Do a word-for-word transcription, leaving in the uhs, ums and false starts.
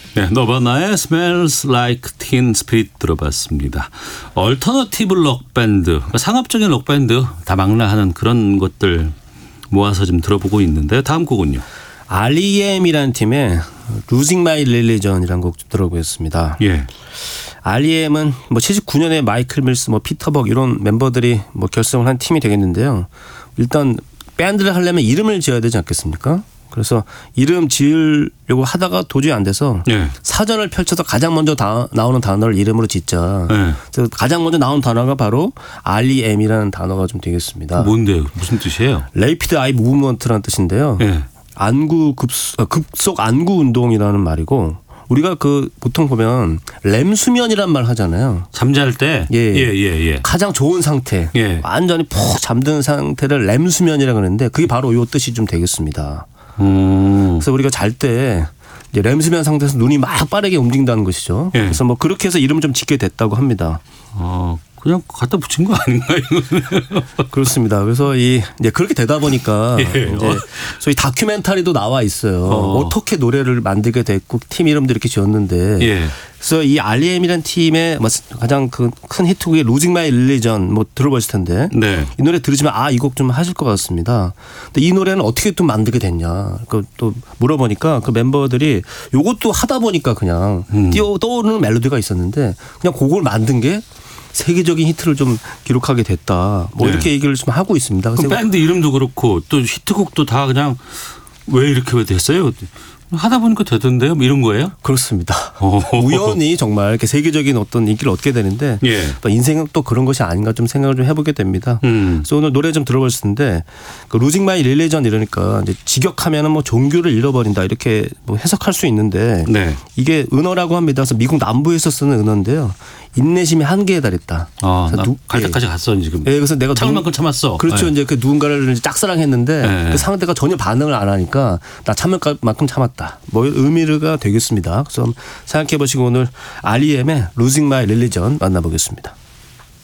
네, 너바나의 Smells Like Teen Spirit 들어봤습니다. 얼터너티브 록밴드, 상업적인 록밴드 다망라하는 그런 것들 모아서 좀 들어보고 있는데요. 다음 곡은요. 알이엠이라는 팀의 Losing My Religion이라는 곡 들어보겠습니다. 예. 알이엠은 뭐 칠십구 년에 마이클 밀스, 뭐 피터 벅 이런 멤버들이 뭐 결성을 한 팀이 되겠는데요. 일단 밴드를 하려면 이름을 지어야 되지 않겠습니까? 그래서 이름 지으려고 하다가 도저히 안 돼서 예. 사전을 펼쳐서 가장 먼저 다 나오는 단어를 이름으로 짓자. 예. 그래서 가장 먼저 나온 단어가 바로 알이엠이라는 단어가 좀 되겠습니다. 뭔데요? 무슨 뜻이에요? 레이피드 아이 무브먼트라는 뜻인데요. 예. 안구 급속, 급속 안구 운동이라는 말이고 우리가 그 보통 보면 렘 수면이란 말 하잖아요. 잠잘 때. 예, 예, 예, 예. 가장 좋은 상태. 예. 완전히 푹 잠든 상태를 렘 수면이라고 하는데 그게 바로 이 뜻이 좀 되겠습니다. 음. 그래서 우리가 잘 때 이제 렘 수면 상태에서 눈이 막 빠르게 움직인다는 것이죠. 예. 그래서 뭐 그렇게 해서 이름을 좀 짓게 됐다고 합니다. 어. 그냥 갖다 붙인 거 아닌가 이거는. 그렇습니다. 그래서 이 이제 그렇게 되다 보니까 예. 이제 소위 다큐멘터리도 나와 있어요. 어. 어떻게 노래를 만들게 됐고 팀 이름도 이렇게 지었는데. 예. 그래서 이 알이엠이라는 팀의 가장 큰 히트곡이 Losing My Religion 뭐 들어보실 텐데 네. 이 노래 들으시면 아, 이 곡 좀 하실 것 같습니다. 근데 이 노래는 어떻게 또 만들게 됐냐. 그 또 물어보니까 그 멤버들이 요것도 하다 보니까 그냥 음. 뛰어 떠오르는 멜로디가 있었는데 그냥 그걸 만든 게 세계적인 히트를 좀 기록하게 됐다. 뭐 네. 이렇게 얘기를 좀 하고 있습니다. 그럼 밴드 이름도 그렇고 또 히트곡도 다 그냥 왜 이렇게 됐어요? 하다 보니까 되던데요? 이런 거예요? 그렇습니다. 우연히 정말 이렇게 세계적인 어떤 인기를 얻게 되는데 예. 인생은 또 그런 것이 아닌가 좀 생각을 좀 해보게 됩니다. 음. 그래서 오늘 노래 좀 들어볼 텐데 그 Losing My Religion 이러니까 이제 직역하면은 뭐 종교를 잃어버린다 이렇게 뭐 해석할 수 있는데 네. 이게 은어라고 합니다. 그래서 미국 남부에서 쓰는 은어인데요. 인내심의 한계에 달했다. 아, 갈 때까지 예. 갔어 지금. 예, 그래서 내가 참을 만큼 참았어. 그렇죠. 네. 이제 그 누군가를 짝사랑했는데 네. 그 상대가 전혀 반응을 안 하니까 나 참을 만큼 참았다. 뭐 의미가 되겠습니다. 그래서 생각해 보시고 오늘 알이엠의 Losing My Religion 만나보겠습니다.